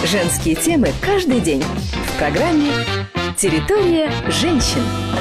Женские темы каждый день в программе «Территория женщин».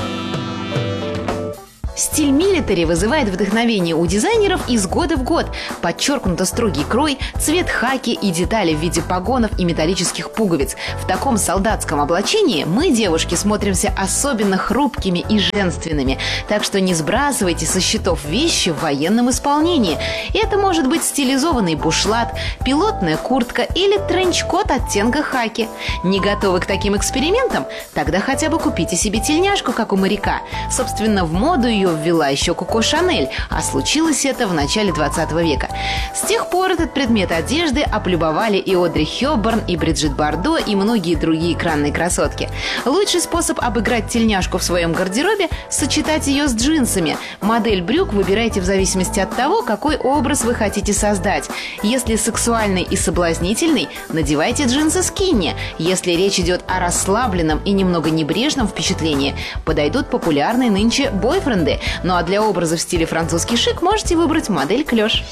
Стиль милитари вызывает вдохновение у дизайнеров из года в год. Подчеркнуто строгий крой, цвет хаки и детали в виде погонов и металлических пуговиц. В таком солдатском облачении мы, девушки, смотримся особенно хрупкими и женственными. Так что не сбрасывайте со счетов вещи в военном исполнении. Это может быть стилизованный бушлат, пилотная куртка или тренч-кот оттенка хаки. Не готовы к таким экспериментам? Тогда хотя бы купите себе тельняшку, как у моряка. Собственно, в моду ее ввела еще Коко Шанель, а случилось это в начале 20 века. С тех пор этот предмет одежды облюбовали и Одри Хёбберн, и Бриджит Бардо, и многие другие экранные красотки. Лучший способ обыграть тельняшку в своем гардеробе – сочетать ее с джинсами. Модель брюк выбирайте в зависимости от того, какой образ вы хотите создать. Если сексуальный и соблазнительный, надевайте джинсы скинни. Если речь идет о расслабленном и немного небрежном впечатлении, подойдут популярные нынче бойфренды. Ну а для образа в стиле французский шик можете выбрать модель клёш.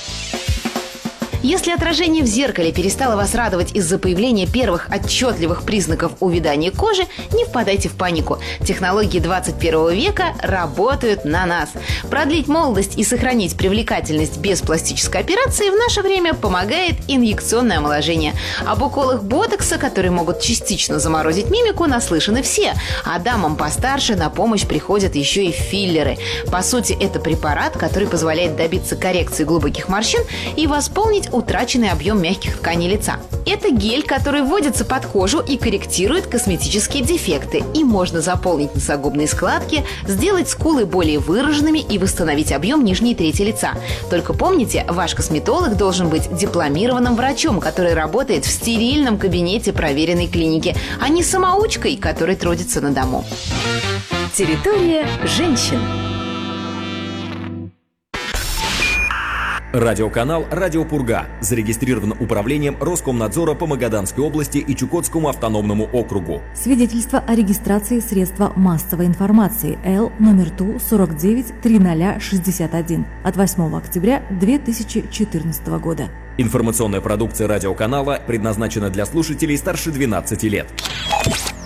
Если отражение в зеркале перестало вас радовать из-за появления первых отчетливых признаков увядания кожи, не впадайте в панику. Технологии 21 века работают на нас. Продлить молодость и сохранить привлекательность без пластической операции в наше время помогает инъекционное омоложение. Об уколах ботокса, которые могут частично заморозить мимику, наслышаны все. А дамам постарше на помощь приходят еще и филлеры. По сути, это препарат, который позволяет добиться коррекции глубоких морщин и восполнить утраченный объем мягких тканей лица. Это гель, который вводится под кожу и корректирует косметические дефекты. Им можно заполнить носогубные складки, сделать скулы более выраженными и восстановить объем нижней трети лица. Только помните, ваш косметолог должен быть дипломированным врачом, который работает в стерильном кабинете проверенной клиники, а не самоучкой, который трудится на дому. Территория женщин. Радиоканал «Радио Пурга» зарегистрирован управлением Роскомнадзора по Магаданской области и Чукотскому автономному округу. Свидетельство о регистрации средства массовой информации Л номер ТУ 493061 от 8 октября 2014 года. Информационная продукция радиоканала предназначена для слушателей старше 12 лет.